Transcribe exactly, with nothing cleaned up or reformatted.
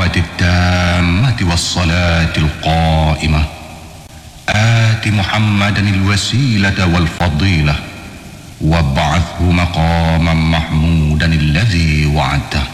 الدعوة التامة والصلاة القائمة آت محمدا الوسيلة والفضيلة وابعثه مقاما محمودا الذي وعدته.